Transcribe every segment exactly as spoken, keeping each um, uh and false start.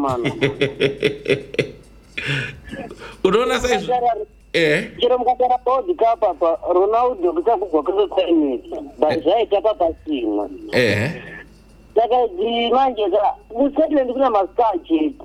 mano. Unaona sasa eh kira mukatara bodi kapa pa Ronaldo kutakugwa kuzotsaini bazaita papa sima eh saka manje ka musetlendi kuna masaji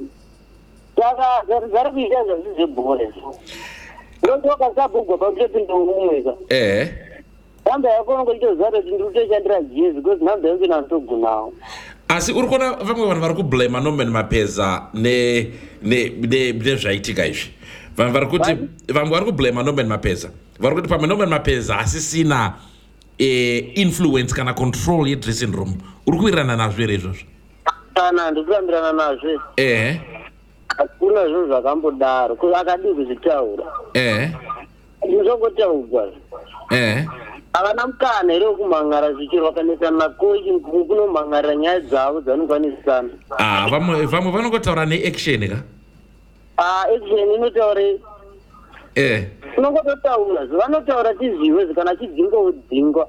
saka zari kuita zvibhore ndotoka sabugwa pakutopinda umweka eh namba yako ngoitozara kuti ndikutoshandira jezi because namba yangu inantogunawo asi uri kuona vamwe vanhu vari kublame Norman Mapeza ne ne ne nezvaitika izvi vanhu vari kuti vamwe vari kublame Norman Mapeza vari kuti pamwe Norman Mapeza asisina eh, influence kana control ye dressing room uri kuwirirana nazvo ere izvozvo kana ndikurambirana nazvo eh hakuna zvinhu zvakambodaro akadii kuzvitaura eh ndizongotaurwa eh avana mukana here wekumhan'ara zvichero vakanetsana nakochi kunomhan'arira nyaya dzavo dzanokwanisana ah vamwe vamwe vanongotaura neaction ka ah action inotaura eh unongototaura zvavanotaura tizive kana chidzinga udzingwa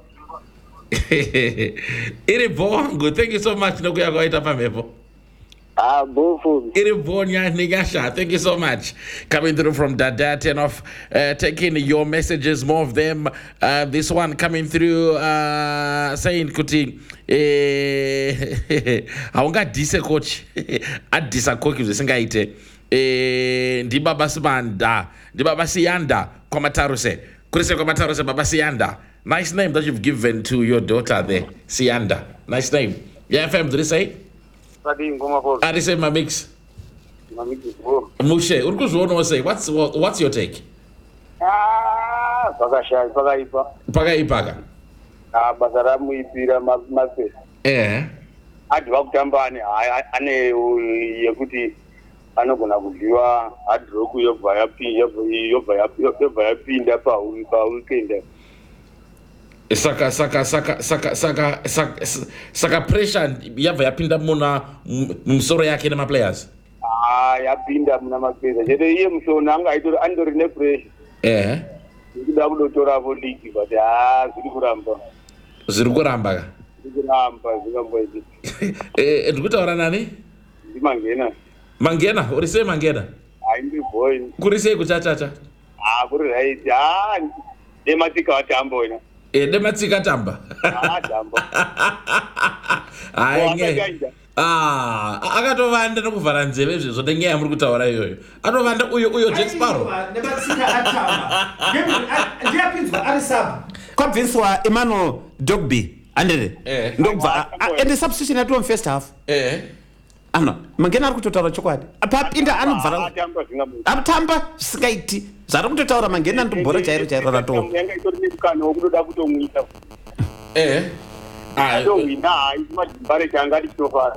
iri bongo. Thank you so much nokuya kwaita pamhepo. Ah, bofu. Iribonya Nigasha, thank you so much. Coming through from Dada, ten off, uh, taking your messages, more of them. Uh, this one coming through, uh, saying, Kuti, eh, haunga dise coach, at disa koki zisingaite, eh, di baba sibanda, di baba siyanda, komataro se, kurise komataro se baba siyanda. Nice name that you've given to your daughter there, Sianda. Nice name. Yeah, fam, did they say? I did say my mix. Mushe, urkuzwono say, what's what, what's your take? Ah, paga shay, paga ipa. Paga ipaga. Ah, basara muipira mape. Eh. Adwa kutamba ane ane yekuti anogona kudliwa adroku yobva yapinda yobva yobva yapinda pa pa weekend. Saka saka saka saka saka saka saka pressure yabva yapinda muna msoro yake na players. Ah, yapinda muna maplayers. Jede iye mshona anga aitori andori ne pressure. Eh. Ndikuda kudotora vo league but ah ziri kuramba. Ziri kuramba ka. Ziri kuramba zikamboiti. Eh ndikutaura nani? Ndimangena. Mangena, urise Mangena. Ah ndi boy. Kurise kuchachacha. Ah kuri right. Ah dematika watambo ina. Eh dematika tamba. Ah tamba. Ah nge. Ah, akatovanda nokuvhara nzeve izvo ngenyaya muri kutaura iyoyo. Atovanda uyo uyo Jack Sparrow. Nematsika atamba. Ndiyapinzwa ari sub. Kwabviswa Emmanuel Dogby. Andere. Eh. Ndobva ende substitution yatwa mu first half. Eh. Ana, Mangena ari kutotaura chokwadi. Apapinda anobvara. Atamba singaiti. Zvari kutotaura Mangena ndobhora chairo chairo rato. Yanga itori nekana wokudoda kutomwisa. Eh. Ah, no wina isimadimbare changa dichofara.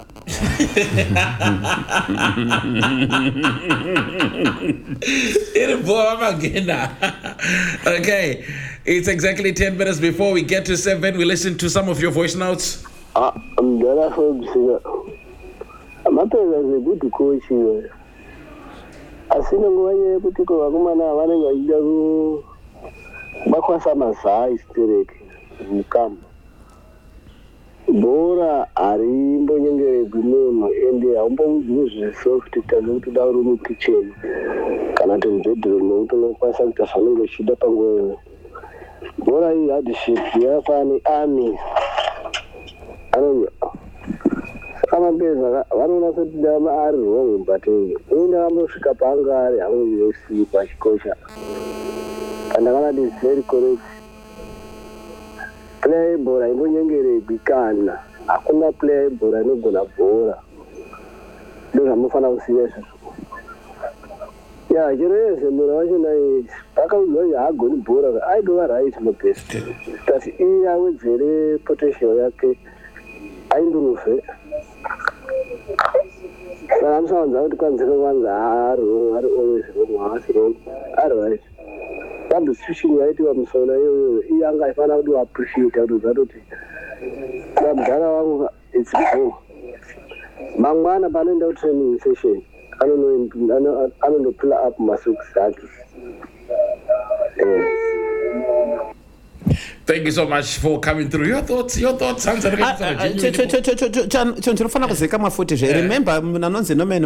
Iriboa Mangena. Okay, it's exactly ten minutes before we get to seven. We listen to some of your voice notes. Ah, I'm gonna say Mapeza is a good coach here. Asina ngoye kuti ko vakomana vanenge vachida ku bakwasa mazai stereki mukamba. Bora ari mbonyengeregwi munhu ende haumbomudziwi zvesoft tazi kuti da uri mukitchen kana kuti mubedroom nokuti unokwanisa kuita zvanenge uchida panguva. Bora iyi hardship yafani army anonyo amapeza vanoona kuti dama ari wrong but uenda ambosvika paanga ari hamuzvesi pachikosha kana kana is very correct. Play bora imbonyengeregwi kana hakuna play bora inogona bhora ndo zvamufanira kuziva izvozvo. Ya chero yese munhu wacho naye akaudzwa kuti haagoni bhora aidova right mubest tati iye awedzere potential yake ainduruve saka amusawanza kuti kwanzika kwanza ari wrong ari always wrong haasi wrong ari right substitution yaitiwa musona iyoyo iye anga aifanira kuti waappreciate kuti uzatoti samudhara wangu its wrong mangwana panoenda kutraining session anondopila up masokisi ake. Thank you so much for coming through. Your thoughts, your thoughts. Remember,